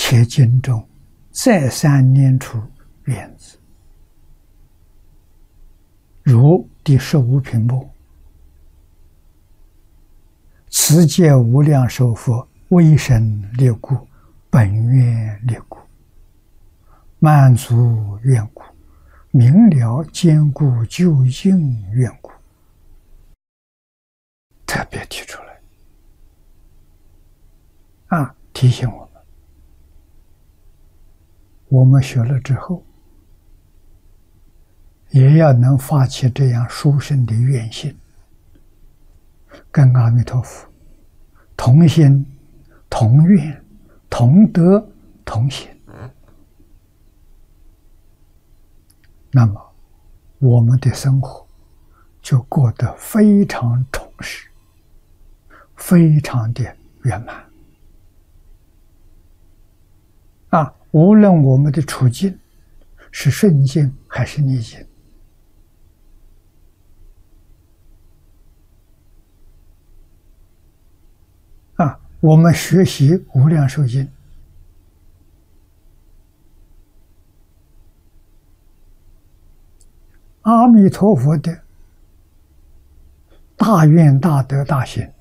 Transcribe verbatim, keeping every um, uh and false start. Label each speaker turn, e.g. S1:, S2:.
S1: 且经中再三念出愿字，如第十五品末：此界无量寿佛，威神力故，本愿力故，满足愿故，明了坚固究竟愿故，特别提出来啊，提醒我们，我们学了之后，也要能发起这样殊胜的愿心，跟阿弥陀佛同心、同愿、同德、同行。那么，我们的生活就过得非常充实，非常的圆满。啊，无论我们的处境是顺境还是逆境，啊，我们学习《无量寿经》，阿弥陀佛的大愿大德大行，